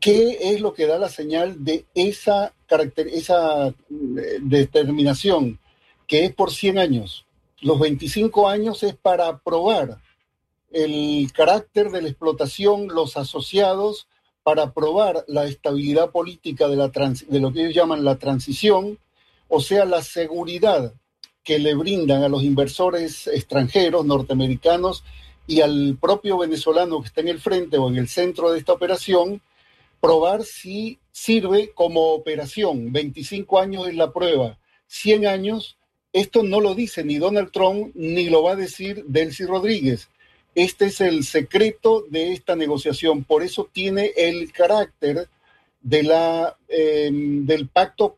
¿Qué es lo que da la señal de esa determinación, que es por 100 años? Los 25 años es para probar el carácter de la explotación, los asociados, para probar la estabilidad política de lo que ellos llaman la transición, o sea, la seguridad que le brindan a los inversores extranjeros, norteamericanos, y al propio venezolano que está en el frente o en el centro de esta operación, probar si sirve como operación. 25 años es la prueba, 100 años, esto no lo dice ni Donald Trump ni lo va a decir Delcy Rodríguez. Este es el secreto de esta negociación, por eso tiene el carácter de del pacto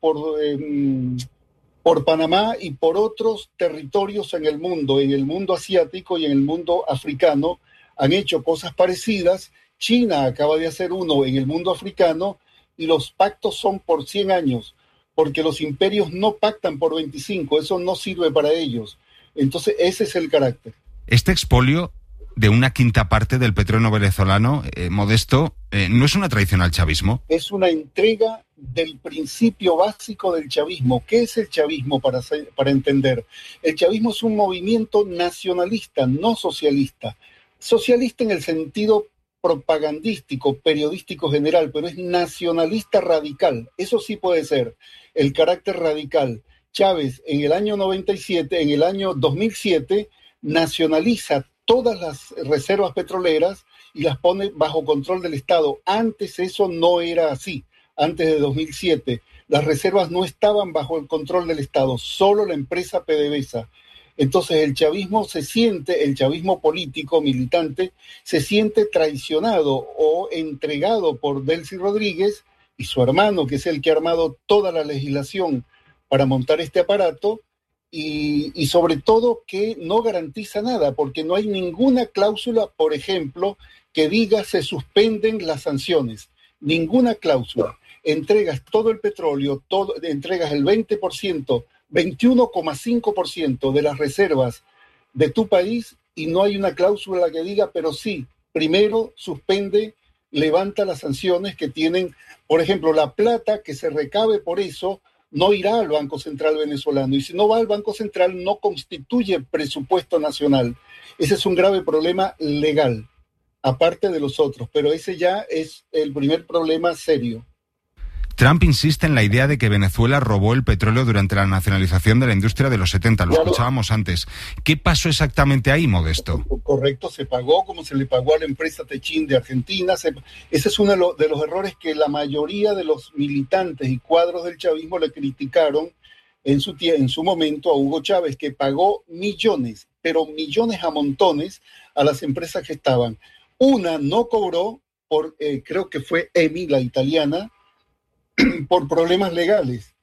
por Panamá y por otros territorios en el mundo asiático y en el mundo africano, han hecho cosas parecidas. China acaba de hacer uno en el mundo africano y los pactos son por 100 años, porque los imperios no pactan por 25, eso no sirve para ellos. Entonces ese es el carácter. Este expolio de una quinta parte del petróleo venezolano, Modesto, ¿no es una traición al chavismo? Es una entrega del principio básico del chavismo. ¿Qué es el chavismo para entender? El chavismo es un movimiento nacionalista, no socialista. Socialista en el sentido propagandístico, periodístico general, pero es nacionalista radical. Eso sí puede ser el carácter radical. Chávez en el año 97, en el año 2007, nacionaliza todas las reservas petroleras y las pone bajo control del Estado. Antes eso no era así. Antes de 2007, las reservas no estaban bajo el control del Estado, solo la empresa PDVSA. Entonces el chavismo político, militante, se siente traicionado o entregado por Delcy Rodríguez y su hermano, que es el que ha armado toda la legislación para montar este aparato, y sobre todo que no garantiza nada, porque no hay ninguna cláusula, por ejemplo, que diga se suspenden las sanciones. Ninguna cláusula. Entregas todo el petróleo, entregas el 20%, 21,5% de las reservas de tu país y no hay una cláusula que diga, pero sí, primero suspende, levanta las sanciones que tienen, por ejemplo, la plata que se recabe por eso no irá al Banco Central venezolano, y si no va al Banco Central no constituye presupuesto nacional. Ese es un grave problema legal, aparte de los otros, pero ese ya es el primer problema serio. Trump insiste en la idea de que Venezuela robó el petróleo durante la nacionalización de la industria de los 70, lo escuchábamos antes. ¿Qué pasó exactamente ahí, Modesto? Correcto, se pagó como se le pagó a la empresa Techin de Argentina. Ese es uno de los errores que la mayoría de los militantes y cuadros del chavismo le criticaron en su momento a Hugo Chávez, que pagó millones, pero millones a montones a las empresas que estaban. Una no cobró, creo que fue EMI, la italiana, por problemas legales,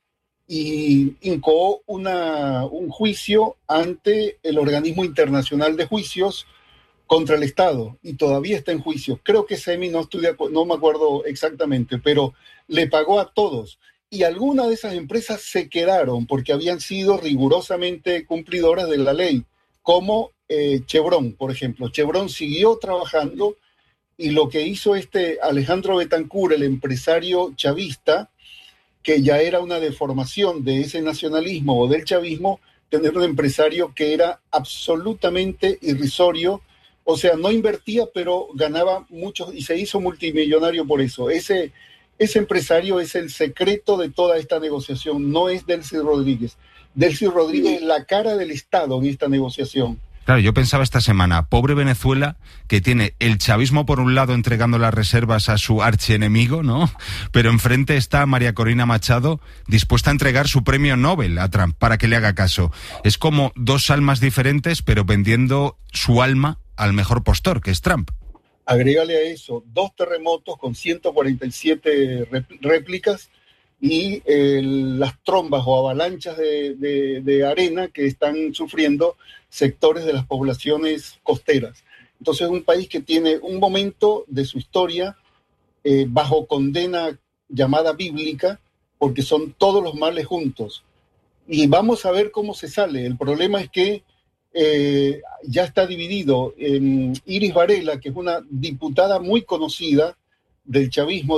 y incoó un juicio ante el Organismo Internacional de Juicios contra el Estado, y todavía está en juicio. Creo que SEMI, no me acuerdo exactamente, pero le pagó a todos, y algunas de esas empresas se quedaron porque habían sido rigurosamente cumplidoras de la ley, como Chevron, por ejemplo. Chevron siguió trabajando, y lo que hizo Alejandro Betancur, el empresario chavista, que ya era una deformación de ese nacionalismo o del chavismo, tener un empresario que era absolutamente irrisorio, o sea, no invertía, pero ganaba mucho y se hizo multimillonario por eso. Ese empresario es el secreto de toda esta negociación, no es Delcy Rodríguez. Delcy Rodríguez es la cara del Estado en esta negociación. Claro, yo pensaba esta semana, pobre Venezuela, que tiene el chavismo por un lado entregando las reservas a su archienemigo, ¿no? Pero enfrente está María Corina Machado dispuesta a entregar su premio Nobel a Trump para que le haga caso. Es como dos almas diferentes, pero vendiendo su alma al mejor postor, que es Trump. Agrégale a eso 2 terremotos con 147 réplicas y las trombas o avalanchas de arena que están sufriendo sectores de las poblaciones costeras. Entonces es un país que tiene un momento de su historia bajo condena llamada bíblica, porque son todos los males juntos. Y vamos a ver cómo se sale. El problema es que ya está dividido. Iris Varela, que es una diputada muy conocida del chavismo,